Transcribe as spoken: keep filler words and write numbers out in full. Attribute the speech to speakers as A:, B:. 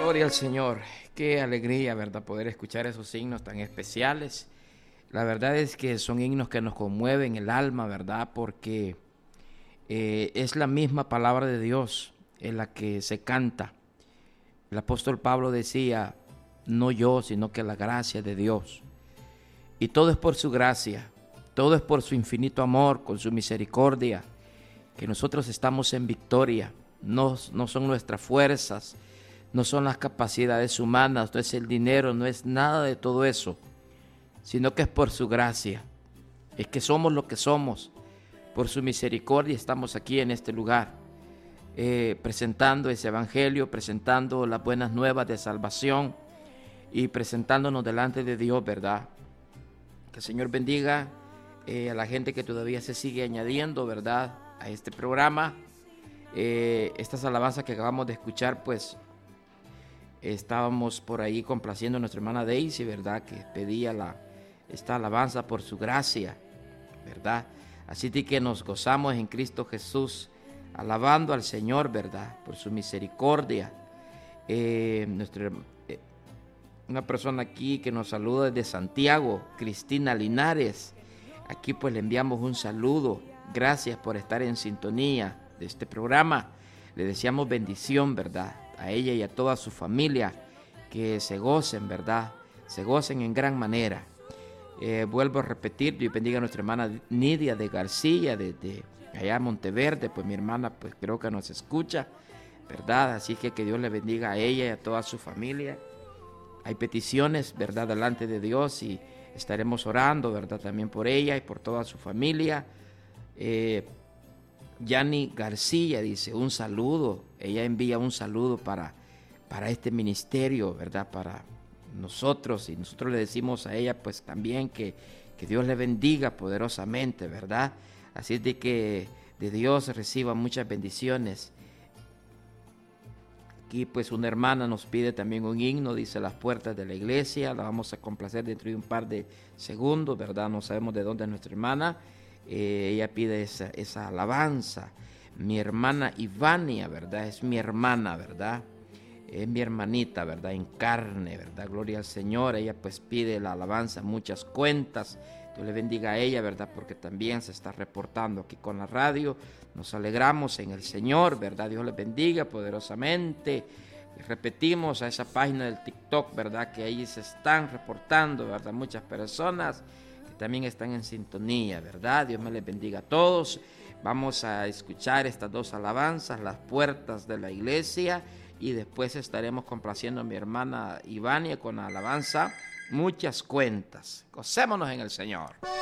A: Gloria al Señor. Qué alegría, ¿verdad? Poder escuchar esos himnos tan especiales. La verdad es que son himnos que nos conmueven el alma, ¿verdad? Porque eh, es la misma palabra de Dios en la que se canta. El apóstol Pablo decía, no yo, sino que la gracia de Dios. Y todo es por su gracia, todo es por su infinito amor, con su misericordia, que nosotros estamos en victoria. No, no son nuestras fuerzas, no son las capacidades humanas, no es el dinero, no es nada de todo eso, sino que es por su gracia. Es que somos lo que somos. Por su misericordia estamos aquí en este lugar, eh, presentando ese evangelio, presentando las buenas nuevas de salvación y presentándonos delante de Dios, ¿verdad? Que el Señor bendiga eh, a la gente que todavía se sigue añadiendo, ¿verdad?, a este programa. Eh, estas alabanzas que acabamos de escuchar, pues estábamos por ahí complaciendo a nuestra hermana Daisy, ¿verdad?, que pedía la, esta alabanza por su gracia, ¿verdad? Así que nos gozamos en Cristo Jesús, alabando al Señor, ¿verdad?, por su misericordia. Eh, nuestra, eh, una persona aquí que nos saluda desde Santiago, Cristina Linares. Aquí pues le enviamos un saludo. Gracias por estar en sintonía de este programa. Le deseamos bendición, ¿verdad?, a ella y a toda su familia, que se gocen, ¿verdad?, se gocen en gran manera. Eh, vuelvo a repetir, Dios bendiga a nuestra hermana Nidia de García, desde allá en Monteverde. Pues mi hermana, pues creo que nos escucha, ¿verdad? Así que que Dios le bendiga a ella y a toda su familia. Hay peticiones, ¿verdad?, delante de Dios, y estaremos orando, ¿verdad?, también por ella y por toda su familia. Eh, Yani García dice, un saludo. Ella envía un saludo para, para este ministerio, ¿verdad?, para nosotros, y nosotros le decimos a ella pues también que, que Dios le bendiga poderosamente, ¿verdad? Así es de que de Dios reciba muchas bendiciones. Aquí pues una hermana nos pide también un himno, dice Las Puertas de la Iglesia. La vamos a complacer dentro de un par de segundos, ¿verdad? No sabemos de dónde es nuestra hermana. Eh, ella pide esa, esa alabanza. Mi hermana Ivania, ¿verdad? Es mi hermana, ¿verdad? Es mi hermanita, ¿verdad?, en carne, ¿verdad? Gloria al Señor. Ella pues pide la alabanza, muchas cuentas. Dios le bendiga a ella, ¿verdad?, porque también se está reportando aquí con la radio. Nos alegramos en el Señor, ¿verdad? Dios le bendiga poderosamente. Y repetimos a esa página del TikTok, ¿verdad?, que ahí se están reportando, ¿verdad?, muchas personas que también están en sintonía, ¿verdad? Dios me les bendiga a todos. Vamos a escuchar estas dos alabanzas, Las Puertas de la Iglesia, y después estaremos complaciendo a mi hermana Ivania con la alabanza Muchas Cuentas. Gocémonos en el Señor.